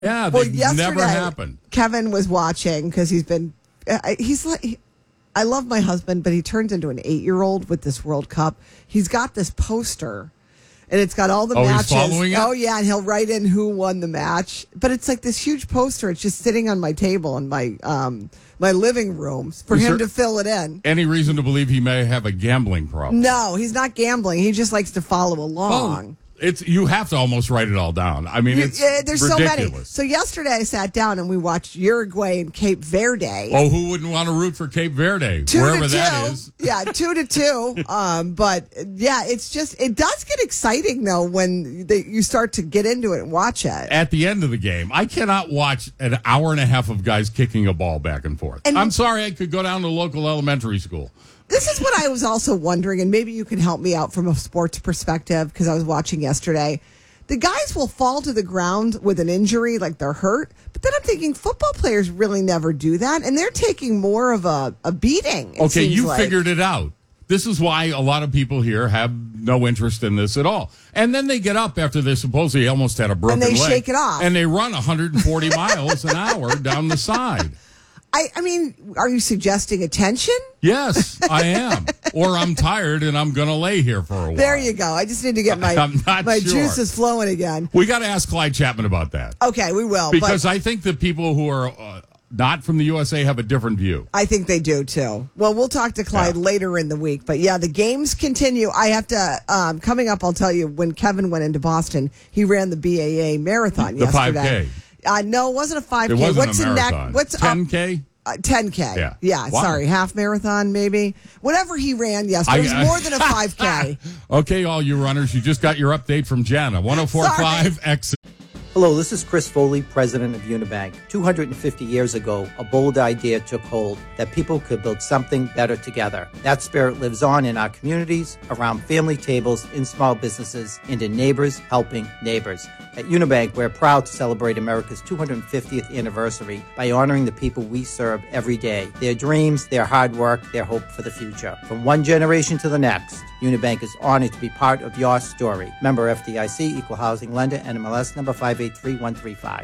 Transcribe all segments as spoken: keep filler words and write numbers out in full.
Yeah, Well, they yesterday, never happened. Kevin was watching because he's been, uh, he's like, he, I love my husband, but he turned into an eight-year-old with this World Cup. He's got this poster, and it's got all the Oh, matches. he's following it? Oh, yeah, and he'll write in who won the match. But it's like this huge poster. It's just sitting on my table in my um, my living room for Is him there to fill it in. Any reason to believe he may have a gambling problem? No, he's not gambling. He just likes to follow along. Oh, it's you have to almost write it all down. I mean, You- it's yeah, there's ridiculous. so many. So yesterday I sat down and we watched Uruguay and Cape Verde. Oh, who wouldn't want to root for Cape Verde, Two wherever to two. that is? Yeah, two to two. Um, but yeah, it's just it does get exciting though when they, you start to get into it and watch it. At the end of the game, I cannot watch an hour and a half of guys kicking a ball back and forth. And- I'm sorry, I could go down to local elementary school. This is what I was also wondering, and maybe you can help me out from a sports perspective because I was watching yesterday. The guys will fall to the ground with an injury, like they're hurt. But then I'm thinking football players really never do that, and they're taking more of a, a beating. it Okay, seems you like. figured it out. This is why a lot of people here have no interest in this at all. And then they get up after they supposedly almost had a broken And they leg, shake it off. and they run one hundred forty miles an hour down the side. I, I mean, are you suggesting attention? Yes, I am. Or I'm tired and I'm going to lay here for a while. There you go. I just need to get my I'm not my sure. juices flowing again. We got to ask Clyde Chapman about that. Okay, we will. Because but I think the people who are uh, not from the U S A have a different view. I think they do too. Well, we'll talk to Clyde Yeah. later in the week. But yeah, the games continue. I have to, um, coming up, I'll tell you, when Kevin went into Boston, he ran the B A A marathon The yesterday. five K. Uh, no, it wasn't a five K. It wasn't What's a the marathon. next? What's ten up? K? Uh, ten K. Yeah. Yeah, Wow. sorry. Half marathon, maybe. Whatever he ran yesterday. It was I- more than a five K. Okay, all you runners, you just got your update from Jana. one oh four point five X. Hello, this is Chris Foley, president of Unibank. two hundred fifty years ago, a bold idea took hold that people could build something better together. That spirit lives on in our communities, around family tables, in small businesses, and in neighbors helping neighbors. At Unibank, we're proud to celebrate America's two hundred fiftieth anniversary by honoring the people we serve every day, their dreams, their hard work, their hope for the future. From one generation to the next, Unibank is honored to be part of your story. Member F D I C, Equal Housing Lender, N M L S number five eight three one three five.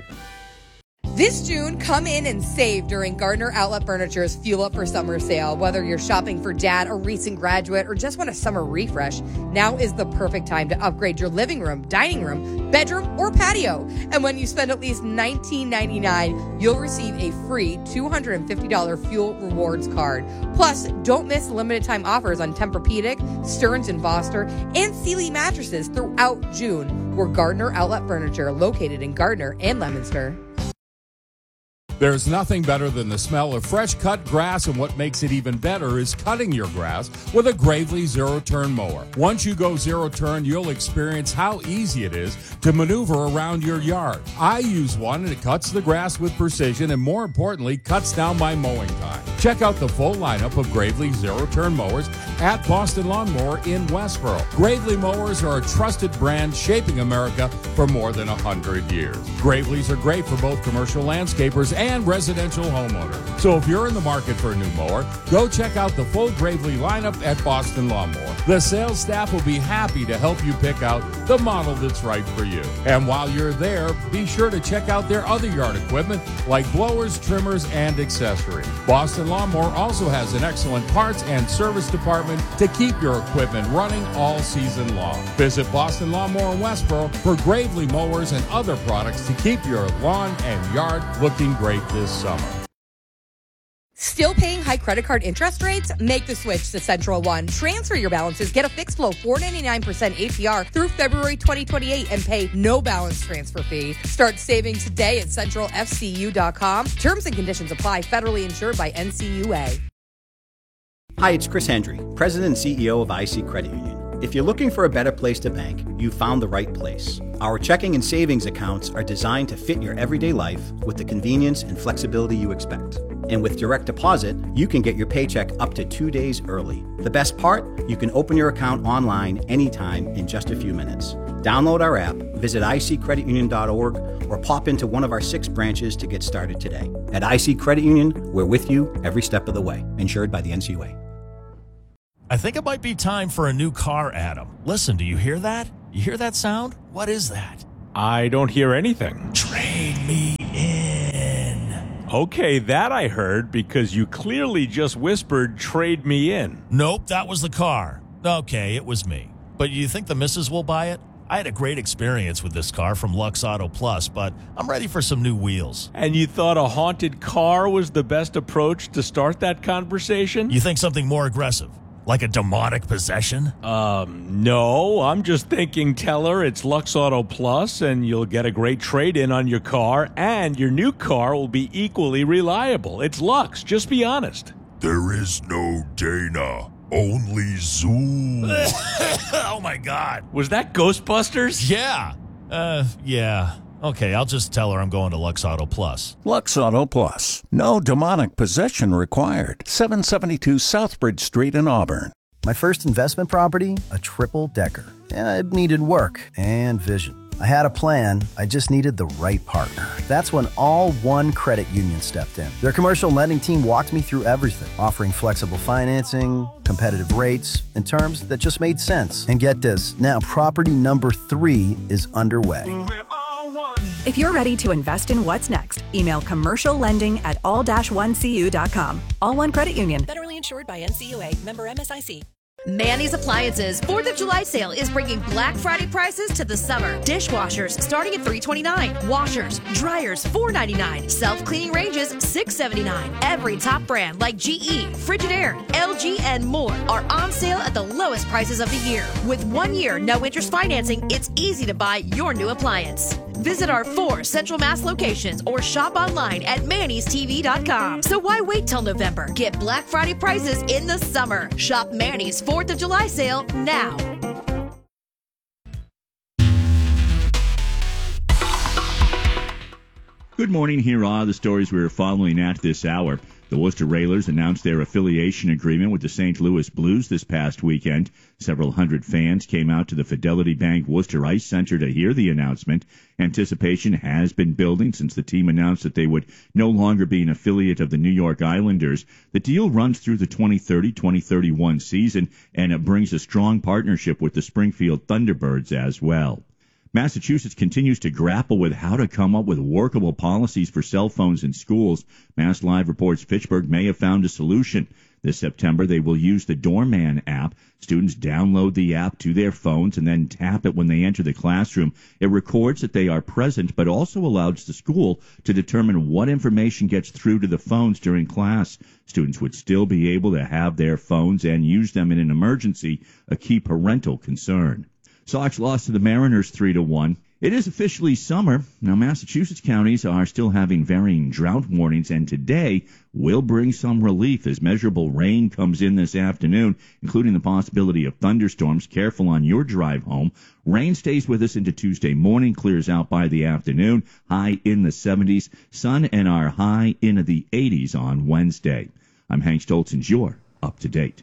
This June, come in and save during Gardner Outlet Furniture's Fuel Up for Summer sale. Whether you're shopping for dad, a recent graduate, or just want a summer refresh, now is the perfect time to upgrade your living room, dining room, bedroom, or patio. And when you spend at least nineteen ninety-nine dollars, you'll receive a free two hundred fifty dollars Fuel Rewards card. Plus, don't miss limited time offers on Tempur-Pedic, Stearns and Foster, and Sealy mattresses throughout June. We're Gardner Outlet Furniture, located in Gardner and Leominster. There's nothing better than the smell of fresh cut grass, and what makes it even better is cutting your grass with a Gravely zero-turn mower. Once you go zero-turn, you'll experience how easy it is to maneuver around your yard. I use one, and it cuts the grass with precision and, more importantly, cuts down my mowing time. Check out the full lineup of Gravely zero-turn mowers at Boston Lawnmower in Westboro. Gravely mowers are a trusted brand shaping America for more than one hundred years. Gravely's are great for both commercial landscapers and and residential homeowners. So if you're in the market for a new mower, go check out the full Gravely lineup at Boston Lawnmower. The sales staff will be happy to help you pick out the model that's right for you. And while you're there, be sure to check out their other yard equipment like blowers, trimmers, and accessories. Boston Lawnmower also has an excellent parts and service department to keep your equipment running all season long. Visit Boston Lawnmower in Westboro for Gravely mowers and other products to keep your lawn and yard looking great this summer. Still paying high credit card interest rates? Make the switch to Central One. Transfer your balances, get a fixed low four point nine nine percent A P R through February twenty twenty-eight and pay no balance transfer fee. Start saving today at central f c u dot com. Terms and conditions apply. Federally insured by N C U A. Hi, it's Chris Hendry, President and C E O of I C Credit Union. If you're looking for a better place to bank, you found the right place. Our checking and savings accounts are designed to fit your everyday life with the convenience and flexibility you expect. And with direct deposit, you can get your paycheck up to two days early. The best part? You can open your account online anytime in just a few minutes. Download our app, visit i c credit union dot org, or pop into one of our six branches to get started today. At I C Credit Union, we're with you every step of the way. Insured by the N C U A. I think it might be time for a new car, Adam. Listen, do you hear that? You hear that sound? What is that? I don't hear anything. Trade me. Okay, that I heard because you clearly just whispered, trade me in. Nope, that was the car. Okay, it was me. But you think the missus will buy it? I had a great experience with this car from Lux Auto Plus, but I'm ready for some new wheels. And you thought a haunted car was the best approach to start that conversation? You think something more aggressive, like a demonic possession? Um, no, I'm just thinking tell her it's Lux Auto Plus and you'll get a great trade-in on your car and your new car will be equally reliable. It's Lux, just be honest. There is no Dana. Only Zoom. Oh, my God. Was that Ghostbusters? Yeah. Uh, yeah. Okay, I'll just tell her I'm going to Lux Auto Plus. Lux Auto Plus. No demonic possession required. seven seventy-two Southbridge Street in Auburn. My first investment property, a triple-decker. It needed work and vision. I had a plan, I just needed the right partner. That's when All One Credit Union stepped in. Their commercial lending team walked me through everything, offering flexible financing, competitive rates, and terms that just made sense. And get this, now property number three is underway. If you're ready to invest in what's next, email commercial lending at all one c u dot com. All One Credit Union. Federally insured by N C U A. Member M S I C. Manny's Appliances fourth of July sale is bringing Black Friday prices to the summer. Dishwashers starting at three twenty-nine. Washers, dryers four ninety-nine. Self-cleaning ranges six seventy-nine. Every top brand like G E, Frigidaire, L G, and more are on sale at the lowest prices of the year. With one year no interest financing, it's easy to buy your new appliance. Visit our four Central Mass locations or shop online at mannys t v dot com. So why wait till November? Get Black Friday prices in the summer. Shop Manny's fourth of July sale now. Good morning. Here are the stories we're following at this hour. The Worcester Railers announced their affiliation agreement with the Saint Louis Blues this past weekend. Several hundred fans came out to the Fidelity Bank Worcester Ice Center to hear the announcement. Anticipation has been building since the team announced that they would no longer be an affiliate of the New York Islanders. The deal runs through the twenty thirty twenty thirty-one season, and it brings a strong partnership with the Springfield Thunderbirds as well. Massachusetts continues to grapple with how to come up with workable policies for cell phones in schools. Mass Live reports Fitchburg may have found a solution. This September, they will use the Doorman app. Students download the app to their phones and then tap it when they enter the classroom. It records that they are present, but also allows the school to determine what information gets through to the phones during class. Students would still be able to have their phones and use them in an emergency, a key parental concern. Sox lost to the Mariners three to one. It is officially summer. Now, Massachusetts counties are still having varying drought warnings, and today will bring some relief as measurable rain comes in this afternoon, including the possibility of thunderstorms. Careful on your drive home. Rain stays with us into Tuesday morning, clears out by the afternoon, high in the seventies. Sun and our high into the eighties on Wednesday. I'm Hank Stoltz, and you're up to date.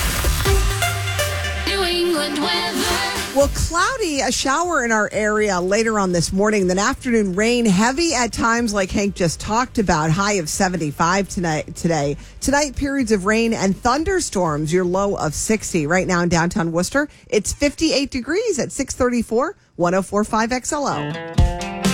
New England weather. Well, cloudy, a shower in our area later on this morning. Then afternoon rain, heavy at times like Hank just talked about. High of seventy-five tonight. Today, tonight periods of rain and thunderstorms. Your low of sixty. Right now in downtown Worcester, it's fifty-eight degrees at six thirty-four. one oh four point five X L O.